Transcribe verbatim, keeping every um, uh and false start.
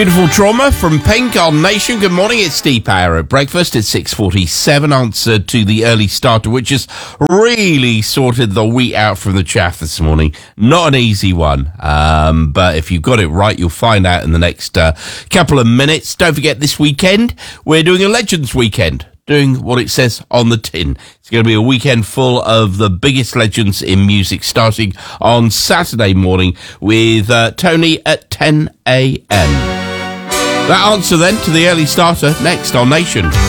Beautiful Trauma from Pink on Nation. Good morning, it's Steve Power at breakfast at six forty-seven. Answer to the early starter, which has really sorted the wheat out from the chaff this morning. Not an easy one, um, but if you've got it right, you'll find out in the next uh, couple of minutes. Don't forget, this weekend, we're doing a Legends Weekend. Doing what it says on the tin. It's going to be a weekend full of the biggest legends in music, starting on Saturday morning with uh, Tony at ten a.m. That answer then to the early starter next on Nation.